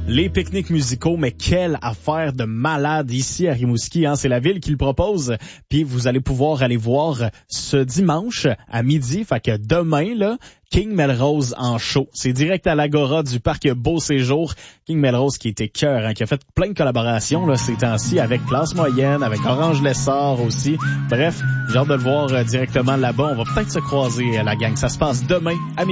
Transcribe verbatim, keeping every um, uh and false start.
Les pique-niques musicaux, mais quelle affaire de malade ici à Rimouski, hein? C'est la ville qui le propose, puis vous allez pouvoir aller voir ce dimanche à midi, fait que demain, là, King Melrose en show. C'est direct à l'Agora du parc Beau Séjour. King Melrose qui était cœur, hein, qui a fait plein de collaborations là, ces temps-ci avec Classe Moyenne, avec Orange Lessard aussi. Bref, j'ai hâte de le voir euh, directement là-bas. On va peut-être se croiser, euh, la gang. Ça se passe demain à midi.